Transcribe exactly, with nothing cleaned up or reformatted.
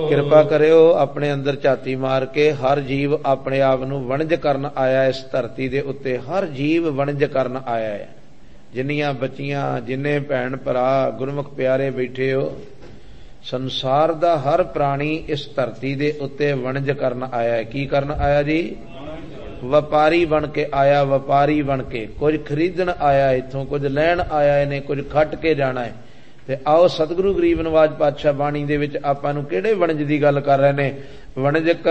ਕਿਰਪਾ ਕਰਿਓ ਆਪਣੇ ਅੰਦਰ ਝਾਤੀ ਮਾਰ ਕੇ। ਹਰ ਜੀਵ ਆਪਣੇ ਆਪ ਨੂੰ ਵਣਜ ਕਰਨ ਆਇਆ ਇਸ ਧਰਤੀ ਦੇ ਉੱਤੇ। ਹਰ ਜੀਵ ਵਣਜ ਕਰਨ ਆਇਆ ਹੈ। ਜਿੰਨੀਆਂ ਬੱਚੀਆਂ, ਜਿੰਨੇ ਭੈਣ ਭਰਾ ਗੁਰਮੁਖ ਪਿਆਰੇ ਬੈਠੇ ਹੋ, ਸੰਸਾਰ ਦਾ ਹਰ ਪ੍ਰਾਣੀ ਇਸ ਧਰਤੀ ਦੇ ਉੱਤੇ ਵਣਜ ਕਰਨ ਆਇਆ ਹੈ। ਕੀ ਕਰਨ ਆਇਆ ਜੀ? ਵਪਾਰੀ ਬਣ ਕੇ ਆਇਆ। ਵਪਾਰੀ ਬਣ ਕੇ ਕੁਝ ਖਰੀਦਣ ਆਇਆ, ਇੱਥੋਂ ਕੁਝ ਲੈਣ ਆਇਆ ਨੇ, ਕੁਝ ਖੱਟ ਕੇ ਜਾਣਾ ਹੈ। ਤੇ ਆਓ ਸਤਿਗੁਰੂ ਗਰੀਬ ਨਵਾਜ ਪਾਤਸ਼ਾਹ ਬਾਣੀ ਦੇ ਵਿੱਚ ਆਪਾਂ ਨੂੰ ਕਿਹੜੇ ਵਣਜ ਦੀ ਗੱਲ ਕਰ ਰਹੇ ਨੇ? ਵਣਜ